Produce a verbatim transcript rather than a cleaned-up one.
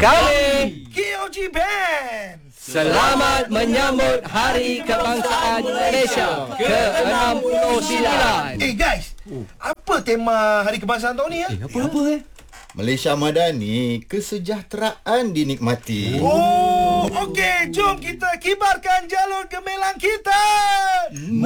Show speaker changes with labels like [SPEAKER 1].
[SPEAKER 1] Kami
[SPEAKER 2] K O G Band
[SPEAKER 1] selamat menyambut Hari Kebangsaan Malaysia ke enam puluh sembilan.
[SPEAKER 2] Eh guys, apa tema Hari Kebangsaan tahun ni ya?
[SPEAKER 1] Eh, apa apa eh?
[SPEAKER 3] Malaysia Madani, kesejahteraan dinikmati.
[SPEAKER 2] Oh, okey, jom kita kibarkan jalur gemilang kita.